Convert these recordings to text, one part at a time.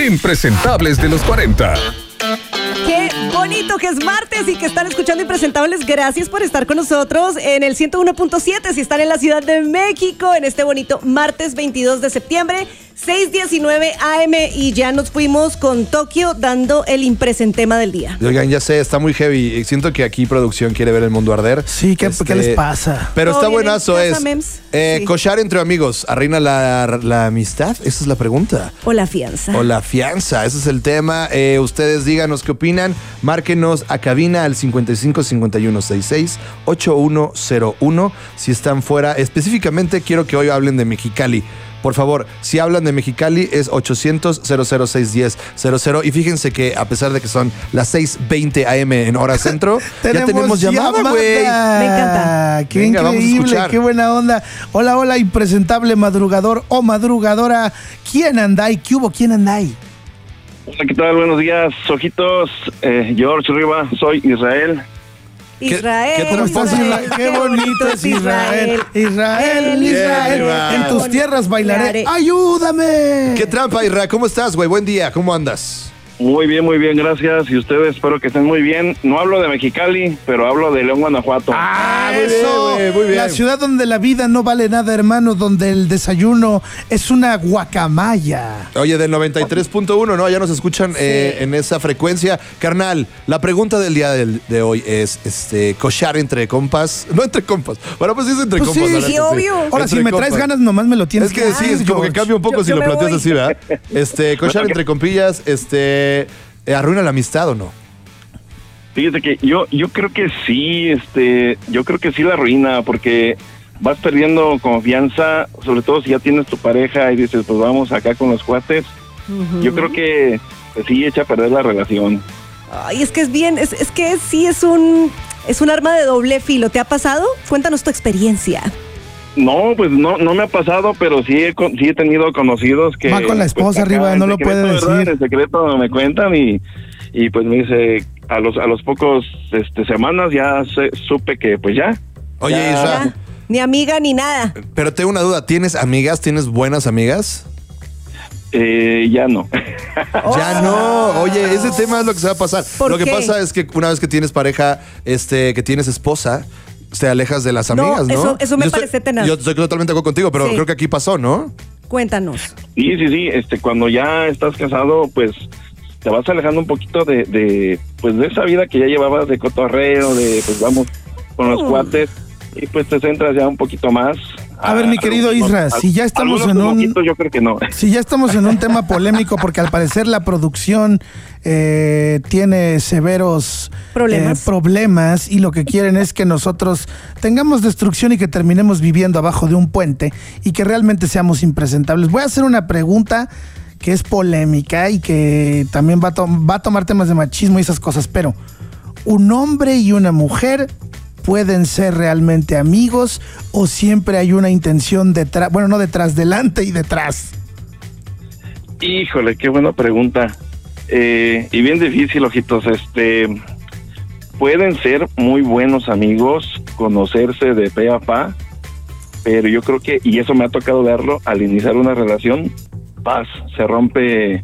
Impresentables de los 40. Qué bonito que es martes y que están escuchando Impresentables. Gracias por estar con nosotros en el 101.7 si están en la Ciudad de México en este bonito martes 22 de septiembre, 6:19 AM, y ya nos fuimos con Tokio dando el impresentema del día. Oigan, ya sé, está muy heavy. Siento que aquí producción quiere ver el mundo arder. Sí, ¿qué les pasa? Pero está buenazo. Sí. Cochar entre amigos. ¿Arruina la amistad? Esa es la pregunta. O la fianza. O la fianza, ese es el tema. Ustedes díganos qué opinan. Márquenos a cabina al 55 51 66 8101. Si están fuera, específicamente quiero que hoy hablen de Mexicali. Por favor, si hablan de Mexicali es 800-006-1000. Y fíjense que a pesar de que son las 6:20 AM en hora centro, ya tenemos llamada, güey. Me encanta. Qué Venga, vamos a increíble, escuchar. qué buena onda. Hola, impresentable madrugador o madrugadora. ¿Quién anda ahí? ¿Qué hubo? ¿Quién anda ahí? Hola, ¿qué tal? Buenos días, ojitos. George Riva, soy Israel. Israel. ¿Qué ¿Estás, Israel? Qué bonito es Israel. Israel. En tus tierras bailaré. ¡Ayúdame! ¿Qué trampa, Isra? ¿Cómo estás, güey? Buen día, ¿cómo andas? Muy bien, gracias. Y ustedes espero que estén muy bien. No hablo de Mexicali, pero hablo de León, Guanajuato. Eso, muy bien. La ciudad donde la vida no vale nada, hermano, donde el desayuno es una guacamaya. Oye, del 93.1, ¿no? Ya nos escuchan en esa frecuencia. Carnal, la pregunta del día de hoy es, cochar entre compas. No entre compas. Bueno, pues sí es entre Pues compas. sí, la neta, sí, obvio. Ahora, Entre si me traes compas. ganas, nomás me lo tienes Es que sí, es como que cambia un poco Yo si lo me planteas voy. así, ¿verdad? Cochar entre compillas, ¿arruina la amistad o no? Fíjate que yo creo que sí, yo creo que sí la arruina, porque vas perdiendo confianza, sobre todo si ya tienes tu pareja y dices, pues vamos acá con los cuates. Yo creo que pues, sí echa a perder la relación. Ay, es que es bien, es que sí es un arma de doble filo. ¿Te ha pasado? Cuéntanos tu experiencia. No, pues no me ha pasado, pero sí he tenido conocidos que... Va con la esposa acá arriba, en no lo secreto, puede ¿verdad? decir. En secreto me cuentan y pues me dice, a los pocos semanas ya supe que pues ya. Oye, Ya. Isra, Ya, ni amiga ni nada. pero tengo una duda. ¿Tienes amigas? ¿Tienes buenas amigas? Ya no. Ya no. Oye, ese tema es lo que se va a pasar. ¿Por Lo que qué? pasa es que una vez que tienes pareja, que tienes esposa, te alejas de las amigas, ¿no? eso me parece tenaz. Yo estoy totalmente de acuerdo contigo, pero Sí. creo que aquí pasó, ¿no? Cuéntanos. Sí, cuando ya estás casado, pues te vas alejando un poquito de esa vida que ya llevabas de cotorreo, de pues vamos con los cuates, y pues te centras ya un poquito más. A ver, mi querido Isra, si ya estamos en un... Yo creo que no. Si ya estamos en un tema polémico, porque al parecer la producción tiene severos problemas y lo que quieren es que nosotros tengamos destrucción y que terminemos viviendo abajo de un puente y que realmente seamos impresentables. Voy a hacer una pregunta que es polémica y que también va a tomar temas de machismo y esas cosas, pero ¿un hombre y una mujer pueden ser realmente amigos o siempre hay una intención detrás, bueno, no detrás, delante y detrás? Híjole, qué buena pregunta. Y bien difícil, ojitos. Pueden ser muy buenos amigos, conocerse de pe a pa, pero yo creo que, y eso me ha tocado verlo, al iniciar una relación, se rompe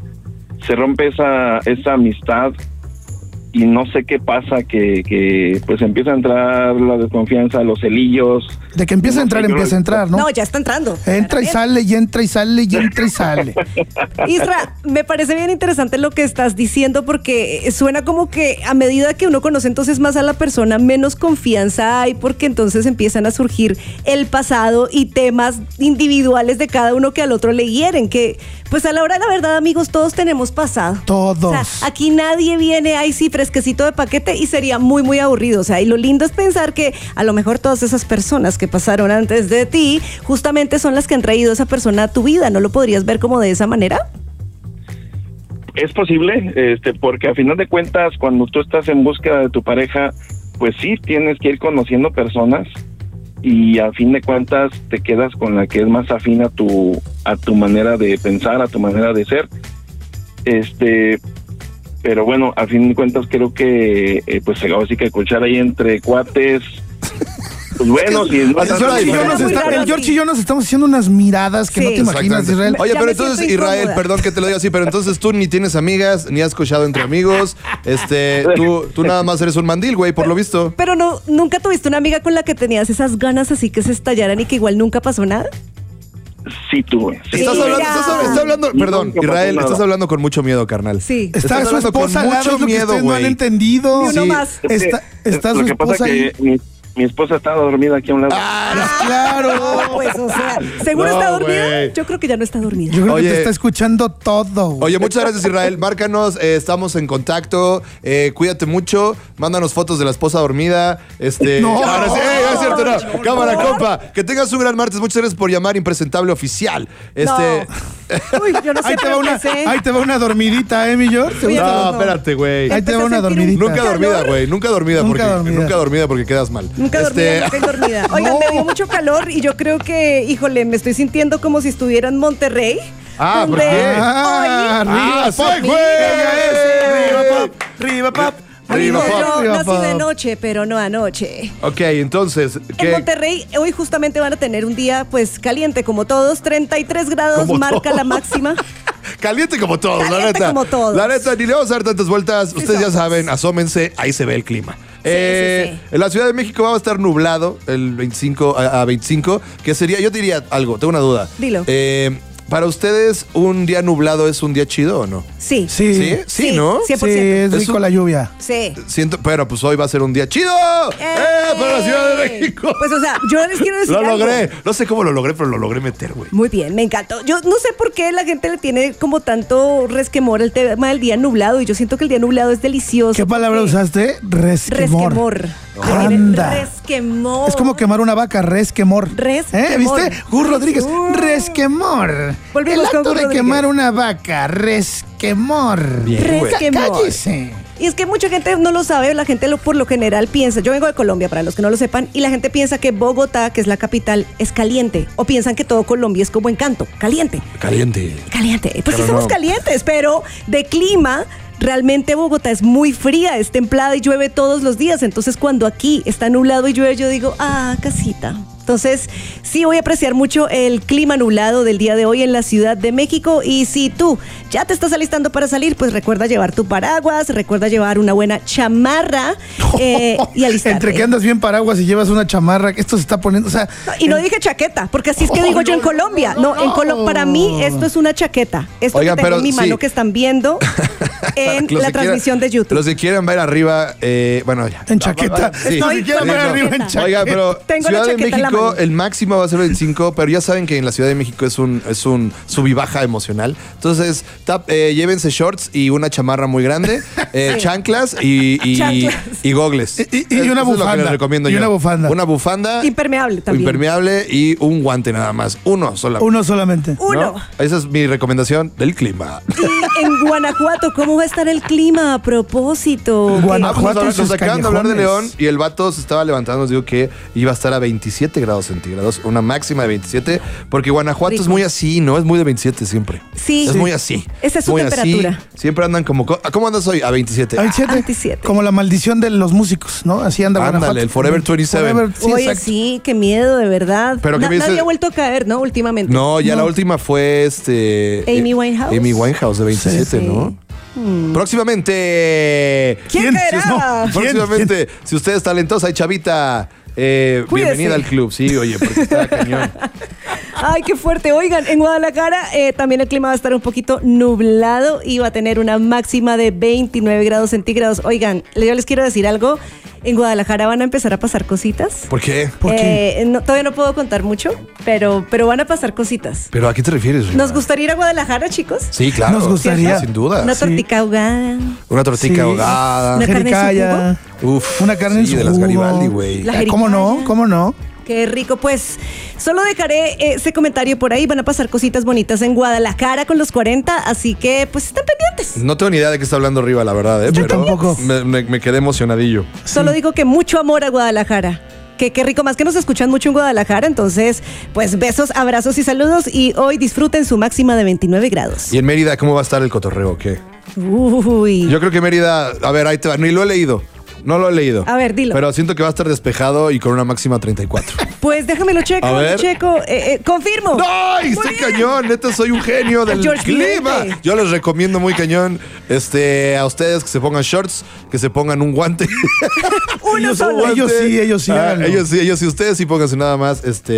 esa amistad. Y no sé qué pasa, que pues empieza a entrar la desconfianza, los celillos. De que empieza a entrar, ¿no? No, ya está entrando. Entra y sale, y entra y sale, y entra y sale. Isra, me parece bien interesante lo que estás diciendo porque suena como que a medida que uno conoce entonces más a la persona, menos confianza hay porque entonces empiezan a surgir el pasado y temas individuales de cada uno que al otro le hieren, que pues a la hora de la verdad, amigos, todos tenemos pasado. Todos. O sea, aquí nadie viene, ahí sí, fresquecito de paquete y sería muy, muy aburrido. O sea, y lo lindo es pensar que a lo mejor todas esas personas que pasaron antes de ti, justamente son las que han traído a esa persona a tu vida. ¿No lo podrías ver como de esa manera? Es posible, porque a final de cuentas, cuando tú estás en búsqueda de tu pareja, pues sí, tienes que ir conociendo personas y a fin de cuentas te quedas con la que es más afín a tu manera de pensar, a tu manera de ser. Pero bueno, a fin de cuentas creo que pues ahora sí que escuchar ahí entre cuates Pues bueno, si no el George y yo nos estamos haciendo unas miradas que no te imaginas, Israel. Oye, Ya pero me entonces, siento Israel, incómoda. perdón que te lo diga así, pero entonces tú ni tienes amigas, ni has cochado entre amigos. Tú nada más eres un mandil, güey, por lo visto. Pero no, ¿nunca tuviste una amiga con la que tenías esas ganas así que se estallaran y que igual nunca pasó nada? Sí tuve. Sí, Estás tuve. hablando, perdón, Nunca pasó Israel, nada. estás hablando con mucho miedo, carnal. Sí. Está su hablando con esposa al lado, mucho es lo que miedo, ustedes no han güey. entendido. Ni uno Sí. más. Está Lo su que pasa esposa ahí. que mi esposa estaba dormida aquí a un lado. Claro. No, pues, o sea, ¿seguro No, está dormida? güey. Yo creo que ya no está dormida. Yo creo Oye. que te está escuchando todo. güey. Oye, muchas gracias, Israel. Márcanos, estamos en contacto. Cuídate mucho. Mándanos fotos de la esposa dormida. No. Ahora sí, es cierto, no. Cámara, compa. Que tengas un gran martes. Muchas gracias por llamar Impresentable Oficial. Uy, yo no sé, Ahí pero te va una dormidita, mi George. ¿Te gusta? No, espérate, güey. Ahí te va Empecé una a sentir dormidita. Nunca dormida, güey. Nunca dormida, Nunca dormida. porque quedas mal. Nunca dormida. Oigan, No. me dio mucho calor y yo creo que, híjole, me estoy sintiendo como si estuviera en Monterrey. Ah, ¿por donde qué? Arriba, sí, pop, güey. Arriba, pop. Arriba, Amigo, pop. yo Arriba, nací pop. de noche, pero no anoche. Ok, entonces, En ¿qué? Monterrey hoy justamente van a tener un día pues caliente como todos, 33 grados Como marca todos. la máxima. Caliente como todos, la Caliente neta. como todos. La neta, ni le vamos a dar tantas vueltas. Ustedes ya somos. saben, asómense, ahí se ve el clima. sí. En la Ciudad de México va a estar nublado el 25 a 25, que sería, yo diría algo, tengo una duda. Dilo. ¿Para ustedes un día nublado es un día chido o no? Sí. Sí. ¿Sí? Sí, ¿no? 100%. Sí, es Es rico un- la lluvia. Sí. Siento, pero pues hoy va a ser un día chido. Para la Ciudad de México. Pues o sea, yo les quiero decir Lo algo. logré. No sé cómo lo logré, pero lo logré meter, güey. Muy bien, me encantó. Yo no sé por qué la gente le tiene como tanto resquemor el tema del día nublado y yo siento que el día nublado es delicioso. ¿Qué palabra porque- usaste? Resquemor. Resquemor. Anda. Resquemor. Es como quemar una vaca, resquemor. Resquemor. ¿Viste? Gus Rodríguez, resquemor. Volvimos El con acto Gus de Rodríguez. quemar una vaca, resquemor. Bien, güey. Resquemor. Cállese. Y es que mucha gente no lo sabe, la gente por lo general piensa, yo vengo de Colombia para los que no lo sepan, y la gente piensa que Bogotá, que es la capital, es caliente, o piensan que todo Colombia es como Encanto, caliente. Caliente. Caliente, pues sí Pero somos no. calientes, pero de clima, realmente Bogotá es muy fría, es templada y llueve todos los días, entonces cuando aquí está nublado y llueve, yo digo, casita. Entonces, sí voy a apreciar mucho el clima nublado del día de hoy en la Ciudad de México. Y si tú ya te estás alistando para salir, pues recuerda llevar tu paraguas, recuerda llevar una buena chamarra y alistarte. Entre que andas bien paraguas y llevas una chamarra, esto se está poniendo, o sea... Y no dije chaqueta, porque así es que digo yo en Colombia. No, en Colombia, para mí esto es una chaqueta. Esto Oigan, que tengo pero en mi mano sí. que están viendo en Los la que transmisión de YouTube. Los que quieran ver arriba, bueno, ya. En chaqueta. Sí. Los que quieran ver con arriba en chaqueta. chaqueta. Oiga, pero Tengo la Ciudad de chaqueta en la México, mano. el máximo va a ser 25, pero ya saben que en la Ciudad de México es un sub y baja emocional. Entonces, llévense shorts y una chamarra muy grande, chanclas Chanclas. y gogles. Y una Eso es lo que bufanda. les recomiendo Y yo. una bufanda. Una bufanda. Impermeable también. Impermeable y un guante nada más. Uno solamente. Uno solamente. ¿no? Uno. Esa es mi recomendación del clima. Y en Guanajuato, ¿cómo va a estar el clima a propósito? Guanajuato. Nos sus acaban de hablar de callejones. León y el vato se estaba levantando, nos dijo que iba a estar a 27 grados centígrados, una máxima de 27, porque Guanajuato Rico. es muy así, ¿no? Es muy de 27 siempre. Sí. Es Sí. muy así. Esa es su muy temperatura. así. Siempre andan como... ¿Cómo andas hoy? A 27. A 27. 27. Como la maldición de los músicos, ¿no? Así anda Ándale, Guanajuato. el Forever 27. Sí, Oye, exacto. sí, qué miedo, de verdad. Pero ¿qué me dices? Nadie ha vuelto a caer, ¿no? Últimamente. No, ya No. la última fue Amy Winehouse. Amy Winehouse de 27, Sí. ¿no? Próximamente... ¿Quién ¿Quién? caerá? No. Próximamente, si usted es talentosa y chavita, bienvenida al club. Sí, oye, porque está cañón. Ay, qué fuerte. Oigan, en Guadalajara también el clima va a estar un poquito nublado y va a tener una máxima de 29 grados centígrados. Oigan, yo les quiero decir algo. En Guadalajara van a empezar a pasar cositas. ¿Por qué? ¿Por qué? Todavía no puedo contar mucho, pero van a pasar cositas. ¿Pero a qué te refieres, Rina? ¿Nos gustaría ir a Guadalajara, chicos? Sí, claro. Nos gustaría. Sin duda. Una Sí. tortica ahogada. Una tortica Sí. ahogada. Una carne en su Jericaya. Uf. Una carne en sí, su de las jugo. Garibaldi, güey. La ¿Cómo no? jericaya. ¿Cómo no? Qué rico, pues solo dejaré ese comentario por ahí. Van a pasar cositas bonitas en Guadalajara con los 40, así que pues estén pendientes. No tengo ni idea de qué está hablando arriba, la verdad, Yo pero tampoco. me quedé emocionadillo. Solo digo que mucho amor a Guadalajara. Que qué rico, más que nos escuchan mucho en Guadalajara. Entonces, pues besos, abrazos y saludos. Y hoy disfruten su máxima de 29 grados. ¿Y en Mérida cómo va a estar el cotorreo o qué? Uy. Yo creo que Mérida, a ver, ahí te va, ni lo he leído. No lo he leído. A ver, dilo. Pero siento que va a estar despejado y con una máxima 34. Pues déjamelo checo, confirmo. ¡No! Estoy cañón, neta, soy un genio del George clima. Clooney. Yo les recomiendo muy cañón a ustedes que se pongan shorts, que se pongan un guante. Uno solo. Ellos sí, háganlo. ellos sí, ustedes sí pónganse nada más,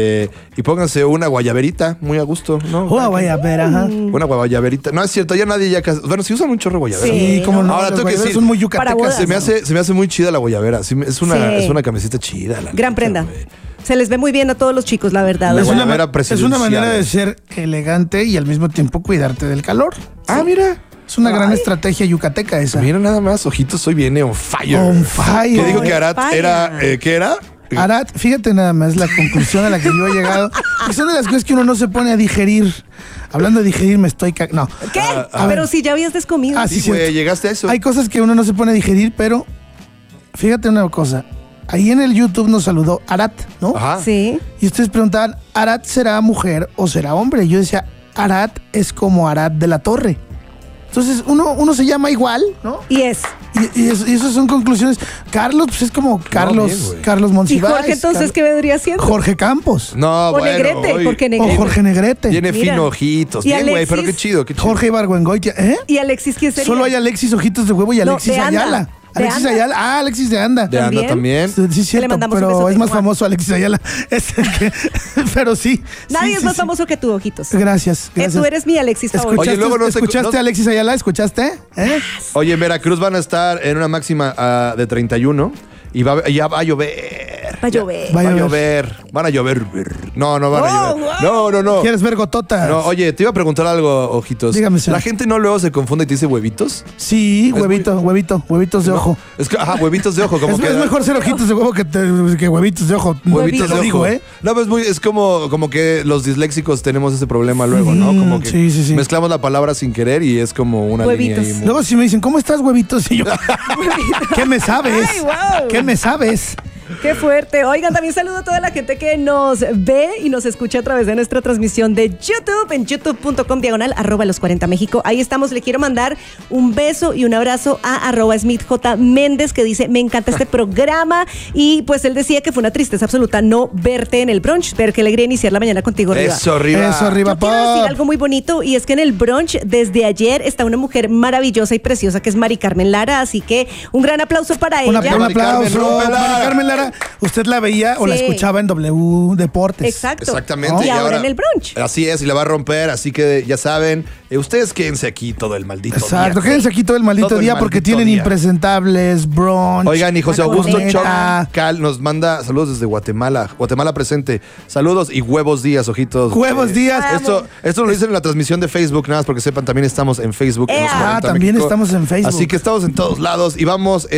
y pónganse una guayaberita, muy a gusto, ¿no? Una guayabera, ajá. Una guayaberita. No, es cierto, ya nadie bueno, sí usan un chorro de guayabera. Sí, como no. Ahora Los tengo que guayaberos decir, son muy Para yucatecas. bodas. se me hace muy chida la guayabera. Sí, es una camiseta chida. Gran prenda. Güey. Se les ve muy bien a todos los chicos, la verdad. La O sea, guayabera Es una presidencial. manera de ser elegante y al mismo tiempo cuidarte del calor. Ah, mira. Es una gran estrategia yucateca esa. Mira nada más, ojitos, soy bien on fire. On fire. ¿Qué dijo que Arat On fire. era? ¿Qué era? Arat, fíjate nada más la conclusión a la que yo he llegado. Que son de las cosas que uno no se pone a digerir. Hablando de digerir, me estoy... No. ¿Qué? a Pero ver. si ya habías descomido. Ah, sí, Sí, güey, cierto. llegaste a eso. Hay cosas que uno no se pone a digerir, pero fíjate una cosa. Ahí en el YouTube nos saludó Arat, ¿no? Ajá. Sí. Y ustedes preguntaban, ¿Arat será mujer o será hombre? Y yo decía, Arat es como Arat de la Torre. Entonces uno se llama igual, ¿no? Y es. Y esas son conclusiones. Carlos, pues es como Carlos, bien, güey. Carlos ¿Y Monsiváis. Jorge entonces qué vendría siendo? Jorge Campos. No, O bueno. Negrete, hoy porque O Negrete. Jorge Negrete. Tiene Mira. fino ojitos. ¿Y Bien, güey, Alexis? pero qué chido, qué chido. Jorge Ibargüengoitia. ¿Eh? ¿Y Alexis quién sería? Solo hay Alexis Ojitos de Huevo y No, Alexis de Anda. Ayala. De Alexis Anda. Ayala. Ah, Alexis de Anda. De Anda también. Sí, Le cierto, mandamos un pero besote, es más Juan. famoso Alexis Ayala. Es el que, pero sí. Nadie sí, es sí, más sí. famoso que tú, Ojitos. Gracias, gracias. Tú eres mi Alexis favorito. Oye, luego no sé- ¿Escuchaste no- a Alexis Ayala? ¿Escuchaste? ¿Eh? Oye, en Veracruz van a estar en una máxima de 31 y ya va a llover. Va a llover. Va a Vaya a ver. llover. Van a llover. No, no van a Oh, llover. wow. No. ¿Quieres ver gototas? No, oye, te iba a preguntar algo, Ojitos. Dígame, señor. ¿La gente no luego se confunde y te dice huevitos? Sí, Es huevitos de ojo. Es que, huevitos de ojo. Como Es mejor ser ojitos de huevo que huevitos de ojo. Huevitos Te de lo digo, ojo. ¿eh? No, pues es como que los disléxicos tenemos ese problema luego, ¿no? Como que sí. mezclamos la palabra sin querer y es como una Huevitos. línea ahí. Luego si me dicen, ¿cómo estás, huevitos? Y yo, ¿qué me sabes? Ay, wow. ¿Qué me sabes? Qué fuerte. Oigan, también saludo a toda la gente que nos ve y nos escucha a través de nuestra transmisión de YouTube en youtube.com/los40 México. Ahí estamos. Le quiero mandar un beso y un abrazo a @SmithJ Méndez, que dice, me encanta este programa. Y pues él decía que fue una tristeza absoluta no verte en el brunch, pero qué alegría iniciar la mañana contigo, Riva. Eso, arriba. Eso, arriba, Yo quiero decir pop. algo muy bonito, y es que en el brunch desde ayer está una mujer maravillosa y preciosa que es Mari Carmen Lara, así que un gran aplauso para Un ella. aplauso. Mari Carmen, rómpela. Mari Carmen Lara, usted la veía o la Sí. escuchaba en W Deportes. Exacto. Exactamente. Y ahora en el brunch. Así es, y la va a romper, así que ya saben, ustedes quédense aquí todo el maldito Exacto, día. quédense aquí todo el maldito Todo el día porque maldito tienen día. impresentables, brunch. Oigan, y José La Augusto corneta. Chocal nos manda saludos desde Guatemala. Guatemala presente. Saludos y huevos días, ojitos. Huevos días. Esto lo dicen en la transmisión de Facebook, nada más porque sepan, también estamos en Facebook. en Los Ah, 40 también México. estamos en Facebook. Así que estamos en todos lados y vamos,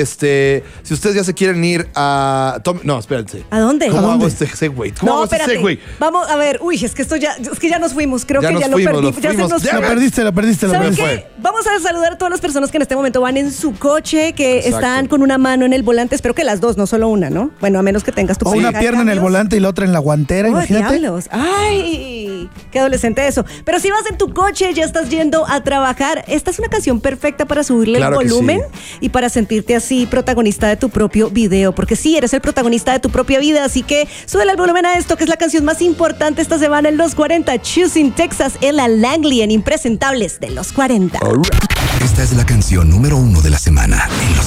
si ustedes ya se quieren ir a... no, espérense. ¿A dónde? ¿Cómo ¿A hago dónde? este segway? ¿Cómo No, hago este espérate. segway? Vamos a ver. Uy, es que esto ya nos fuimos. Creo Ya que nos ya fuimos, lo nos perdí. Ya se fuimos. nos Ya Lo fue. perdiste. ¿Saben fue. qué? Vamos a saludar a todas las personas que en este momento van en su coche, que Exacto. están con una mano en el volante. Espero que las dos, no solo una, ¿no? Bueno, a menos que tengas tu O una pareja, pierna en el Carlos. volante y la otra en la guantera, ¡Oh, imagínate. diablos! ¡Ay! ¡Qué adolescente eso! Pero si vas en tu coche, ya estás yendo a trabajar, esta es una canción perfecta para subirle Claro el que volumen sí. y para sentirte así protagonista de tu propio video. Porque sí, eres el protagonista de tu propia vida, así que súbele el volumen a esto, que es la canción más importante esta semana en Los 40. Choosing Texas, Ella Langley en Impresentables de Los 40. Esta es la canción número 1 de la semana en Los